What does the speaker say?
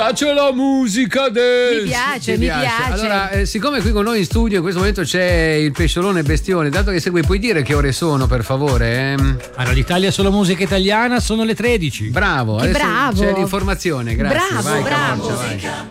piace la musica Mi piace. Allora, siccome qui con noi in studio in questo momento c'è il pesciolone bestione, dato che segui, puoi dire che ore sono, per favore? Radio Italia solo musica italiana, sono le 13. Bravo, adesso bravo. c'è l'informazione, grazie. Bravo, vai, bravo. Camorcia, vai.